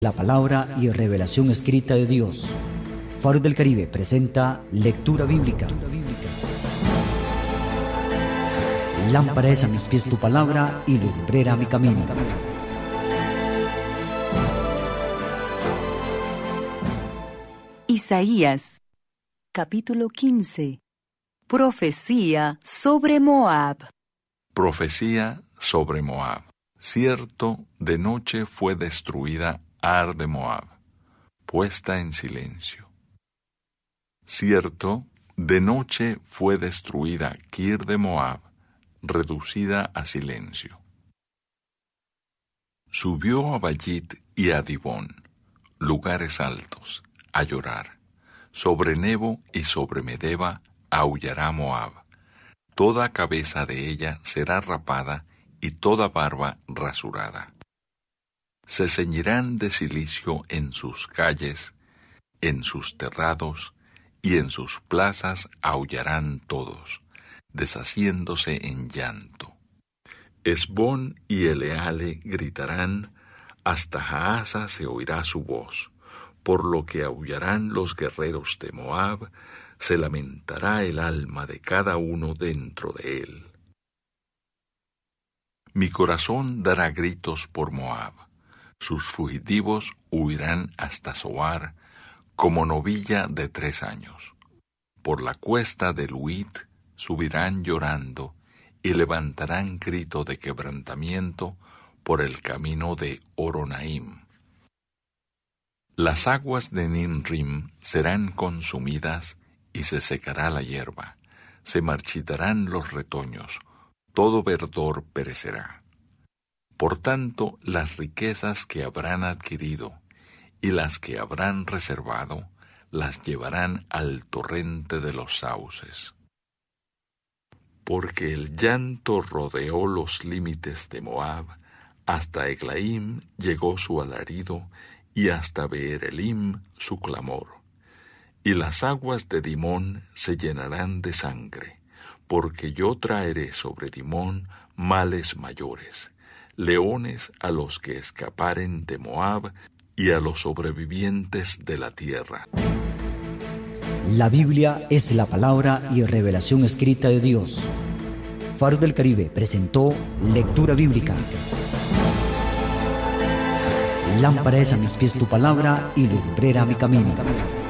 La palabra y revelación escrita de Dios. Faro del Caribe presenta lectura bíblica. Lámpara es a mis pies tu palabra y lumbrera mi camino. Isaías, capítulo 15. Profecía sobre Moab. Profecía sobre Moab. Cierto, de noche fue destruida Ar de Moab, puesta en silencio. Cierto, de noche fue destruida Kir de Moab, reducida a silencio. Subió a Bayit y a Dibón, lugares altos, a llorar. Sobre Nebo y sobre Medeba aullará Moab. Toda cabeza de ella será rapada y toda barba rasurada. Se ceñirán de cilicio en sus calles, en sus terrados y en sus plazas aullarán todos, deshaciéndose en llanto. Esbón y Eleale gritarán, hasta Jaasa se oirá su voz, por lo que aullarán los guerreros de Moab, se lamentará el alma de cada uno dentro de él. Mi corazón dará gritos por Moab. Sus fugitivos huirán hasta Zoar, como novilla de 3 años. Por la cuesta de Luit subirán llorando, y levantarán grito de quebrantamiento por el camino de Horonaim. Las aguas de Nimrim serán consumidas, y se secará la hierba, se marchitarán los retoños, todo verdor perecerá. Por tanto, las riquezas que habrán adquirido y las que habrán reservado, las llevarán al torrente de los sauces. Porque el llanto rodeó los límites de Moab, hasta Eglaim llegó su alarido, y hasta Beerelim su clamor. Y las aguas de Dimón se llenarán de sangre, porque yo traeré sobre Dimón males mayores, leones a los que escaparen de Moab y a los sobrevivientes de la tierra. La Biblia es la palabra y revelación escrita de Dios. Faro del Caribe presentó lectura bíblica. Lámpara es a mis pies tu palabra y lumbrera mi camino.